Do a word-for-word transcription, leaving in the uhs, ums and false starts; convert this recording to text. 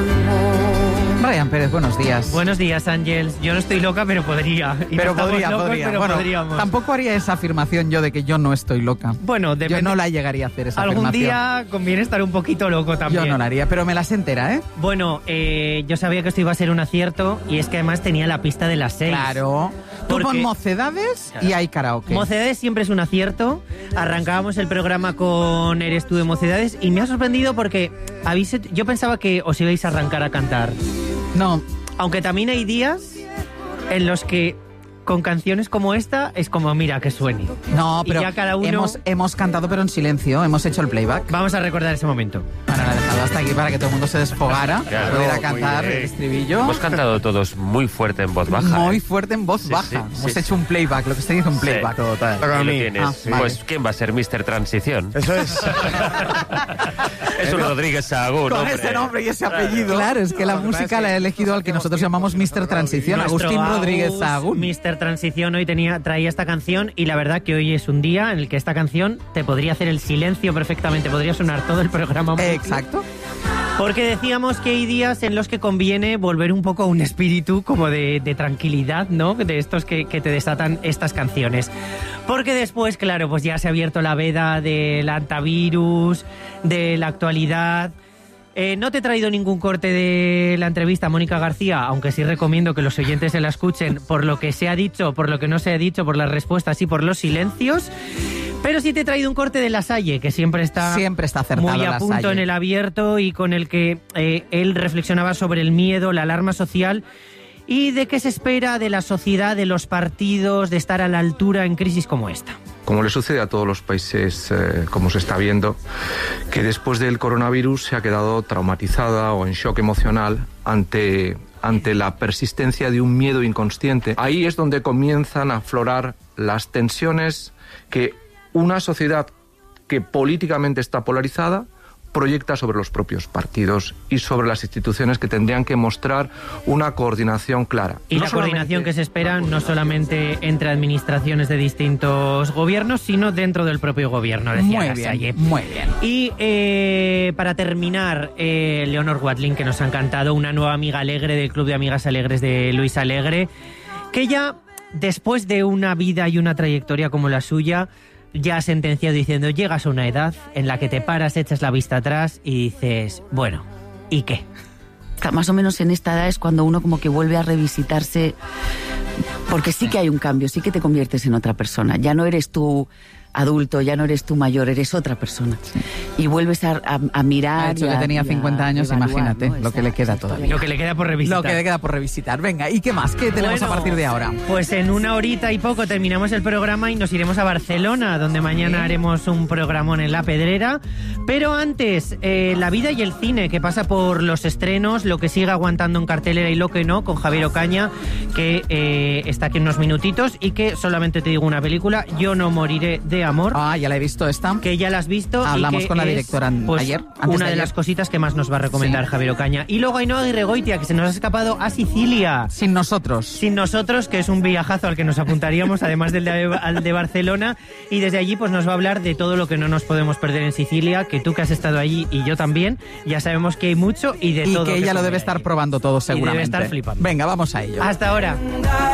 Brian Pérez, buenos días. Buenos días, Ángels. Yo no estoy loca, pero podría. Y pero no podría, locos, podría. Pero bueno, podríamos. Tampoco haría esa afirmación yo de que yo no estoy loca. Bueno, depende. Yo no la llegaría a hacer esa Algún afirmación. día conviene estar un poquito loco también. Yo no la haría, pero me las entera, ¿eh? Bueno, eh, yo sabía que esto iba a ser un acierto y es que además tenía la pista de las seis. Claro. Tú Porque- pon Mocedades y hay karaoke. Mocedades siempre es un acierto. Arrancábamos el programa con Eres tú de Mocedades y me ha sorprendido porque habéis, yo pensaba que os ibais a arrancar a cantar. No, Aunque también hay días en los que con canciones como esta es como, mira, que suene. no, Y pero ya cada uno- hemos, hemos cantado pero en silencio, hemos hecho el playback. Vamos a recordar ese momento. Bueno, la he dejado hasta aquí para que todo el mundo se desfogara, Claro, pudiera muy cantar bien. el estribillo. Hemos cantado todos muy fuerte en voz baja. Muy ¿eh? fuerte en voz Sí, baja. sí, hemos sí, hecho sí. un playback, lo que se dice un Sí. playback. Total. Ahí a lo mí. tienes. Ah, vale. Pues, ¿quién va a ser mister Transición? Eso es. Es un Rodríguez Sahagún, Con hombre. ese nombre y ese apellido. Claro, es que la música la ha elegido al que nosotros llamamos mister Transición, Nuestro Agustín Agus, Rodríguez Sahagún. mister Transición hoy tenía, traía esta canción y la verdad que hoy es un día en el que esta canción te podría hacer el silencio perfectamente, podría sonar todo el programa. Exacto. Porque decíamos que hay días en los que conviene volver un poco a un espíritu como de, de tranquilidad, ¿no? De estos que, que te desatan estas canciones. Porque después, claro, pues ya se ha abierto la veda del antivirus, de la actualidad. Eh, no te he traído ningún corte de la entrevista a Mónica García, aunque sí recomiendo que los oyentes se la escuchen por lo que se ha dicho, por lo que no se ha dicho, por las respuestas y por los silencios. Pero sí te he traído un corte de La Salle, que siempre está, Siempre está acertado muy a La punto Salle. en el abierto y con el que eh, él reflexionaba sobre el miedo, la alarma social y de qué se espera de la sociedad, de los partidos, de estar a la altura en crisis como esta. Como le sucede a todos los países, eh, como se está viendo, que después del coronavirus se ha quedado traumatizada o en shock emocional ante, ante la persistencia de un miedo inconsciente. Ahí es donde comienzan a aflorar las tensiones que una sociedad que políticamente está polarizada proyecta sobre los propios partidos y sobre las instituciones que tendrían que mostrar una coordinación clara. Y No la coordinación solamente- que se espera no solamente entre administraciones de distintos gobiernos, sino dentro del propio gobierno, decía Muy La bien, Salle. muy bien. Y eh, para terminar, eh, Leonor Watling, que nos ha encantado, una nueva amiga alegre del Club de Amigas Alegres de Luis Alegre, que ya después de una vida y una trayectoria como la suya, ya ha sentenciado diciendo, llegas a una edad en la que te paras, echas la vista atrás y dices, bueno, ¿y qué? Más o menos en esta edad es cuando uno como que vuelve a revisitarse, porque sí que hay un cambio, sí que te conviertes en otra persona. Ya no eres tú adulto, ya no eres tú mayor, eres otra persona. Y vuelves a, a, a mirar. Ha dicho y que a- tenía y a cincuenta años, evaluar, imagínate ¿no? lo que Esa- le queda esa todavía. Lo que le queda por revisitar. Lo que le queda por revisitar. Venga, ¿y qué más? ¿Qué tenemos Bueno, a partir de ahora? Pues en una horita y poco terminamos el programa y nos iremos a Barcelona, donde mañana haremos un programón en La Pedrera. Pero antes, eh, la vida y el cine, que pasa por los estrenos, lo que sigue aguantando en cartelera y lo que no, con Javier Ocaña, que eh, está aquí en unos minutitos y que solamente te digo una película, Yo no moriré de amor. Ah, ya la he visto esta. Que ya la has visto. Hablamos y que con la es, directora an- pues, ayer, antes una de de, ayer. las cositas que más nos va a recomendar Sí. Javier Ocaña. Y luego Ainhoa Aguirregoitia, que se nos ha escapado a Sicilia. Sin nosotros. Sin nosotros, que es un viajazo al que nos apuntaríamos, además del de, al de Barcelona. Y desde allí pues nos va a hablar de todo lo que no nos podemos perder en Sicilia, que tú que has estado allí y yo también, ya sabemos que hay mucho y de Y todo. que ella lo comer debe allí. estar probando todo seguramente. estar flipando. Venga, vamos a ello. Hasta ahora.